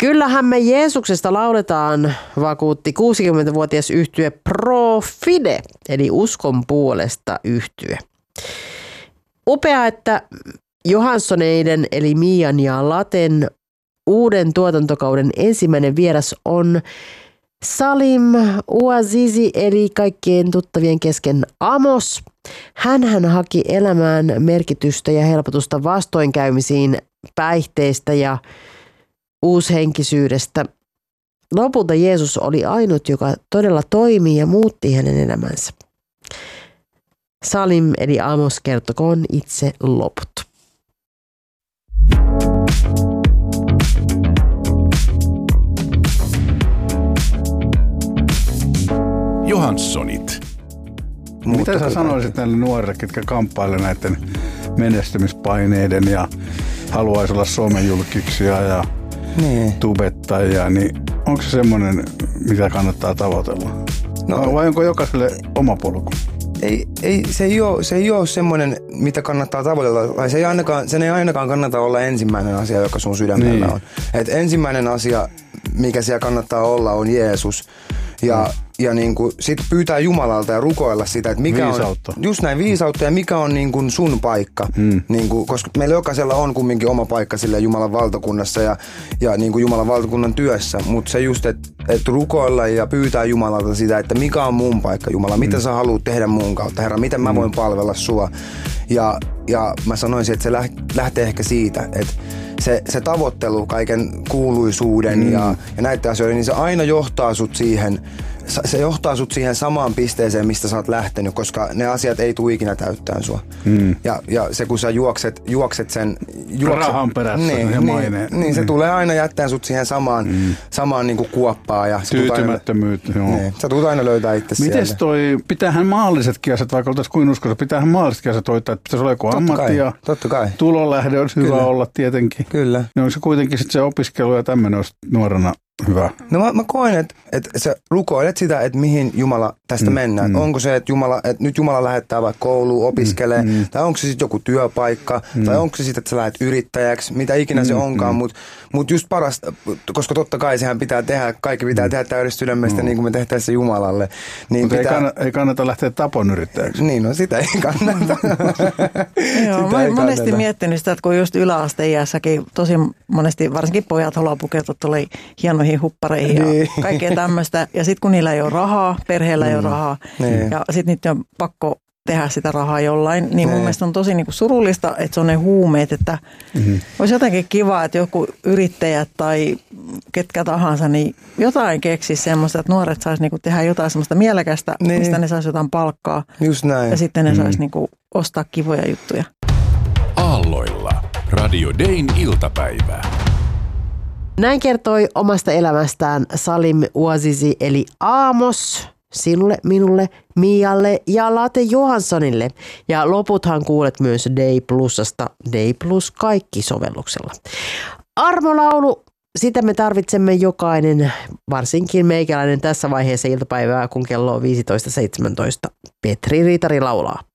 Kyllähän me Jeesuksesta lauletaan, vakuutti 60-vuotias yhtye Pro Fide, eli uskon puolesta yhtye. Upea, että Johanssoneiden eli Mian ja Laten uuden tuotantokauden ensimmäinen vieras on Salim Ouazizi eli kaikkien tuttavien kesken Amos. Hänhän haki elämään merkitystä ja helpotusta vastoinkäymisiin päihteistä ja uushenkisyydestä. Lopulta Jeesus oli ainut, joka todella toimi ja muutti hänen elämänsä. Salim eli Amos kertokoon itse loput. Johanssonit. Mitä sä sanoisit näille nuorille, ketkä kamppailevat näiden menestymispaineiden ja haluaisi olla somejulkiksia ja tubettajia, niin onko se semmoinen, mitä kannattaa tavoitella? No, vai onko jokaiselle oma polku? Se ei ole semmoinen, mitä kannattaa tavoitella. Tai sen ei ainakaan kannata olla ensimmäinen asia, joka sun sydämellä on. Et ensimmäinen asia, mikä siellä kannattaa olla, on Jeesus. Ja niin kuin sit pyytää Jumalalta ja rukoilla sitä, että mikä viisautta. On just näin viisautta ja mikä on niin kuin sun paikka. Niin kuin, koska meillä jokaisella on kumminkin oma paikka sille Jumalan valtakunnassa ja niin kuin Jumalan valtakunnan työssä. Mutta se just, että rukoilla ja pyytää Jumalalta sitä, että mikä on mun paikka Jumala, mitä sä haluat tehdä mun kautta, Herra, miten mä voin palvella sua. Ja mä sanoisin, että se lähtee ehkä siitä, että se tavoittelu kaiken kuuluisuuden ja näiden asioiden, niin se aina johtaa sut siihen. Se johtaa sut siihen samaan pisteeseen, mistä sä oot lähtenyt, koska ne asiat ei tule ikinä täyttään sua. Ja se, kun sä juokset sen rahan perässä ja maineen. Niin se tulee aina jättämään sut siihen samaan niin kuin kuoppaan. Ja tyytymättömyyttä. Sä tulet aina löytää itse sieltä. Mites pitäähän maallisetkin asiat, vaikka oltaisiin kuin uskossa, pitäähän maallisetkin asiat hoitaa, että pitäisi olla joku ammatti ja tulolähde olisi hyvä olla tietenkin. Kyllä. Niin onko se kuitenkin sit se opiskelu ja tämmöinen olisi nuorena hyvä? No mä koen, että sä rukoilet sitä, että mihin Jumala tästä mennään. Onko se, että nyt Jumala lähettää vaikka kouluun, opiskelee, tai onko se sitten joku työpaikka, tai onko se sitten, että sä lähdet yrittäjäksi, mitä ikinä se onkaan, mutta just parasta, koska totta kai sehän pitää tehdä, kaikki pitää tehdä täydestä sydämestä, niin kuin me tehtäisiin se Jumalalle. Niin ei kannata lähteä tapon yrittäjäksi. Niin, no sitä ei kannata. Joo, mä oon monesti miettinyt sitä, että kun just yläasteiässäkin tosi monesti, varsinkin pojat haluaa pukeutua tuolle hienoihin huppareihin ja kaikkea tämmöistä. Ja sitten kun niillä ei ole rahaa, perheellä ei ole rahaa ja sitten niitä on pakko tehdä sitä rahaa jollain, niin mun mielestä on tosi niinku surullista, että se on ne huumeet, että olisi jotenkin kiva, että joku yrittäjät tai ketkä tahansa, niin jotain keksisi semmoista, että nuoret sais niinku tehdä jotain semmoista mielekästä, mistä ne sais jotain palkkaa. Just näin. Ja sitten ne sais niinku ostaa kivoja juttuja. Aalloilla. Radio Dayn iltapäivää. Näin kertoi omasta elämästään Salim Ouazizi eli Amos sinulle, minulle, Mialle ja Late Johanssonille. Ja loputhan kuulet myös Day Plusasta, Day Plus kaikki sovelluksella. Armolaulu, sitä me tarvitsemme jokainen, varsinkin meikäläinen tässä vaiheessa iltapäivää, kun kello on 15.17. Petri Riitari laulaa.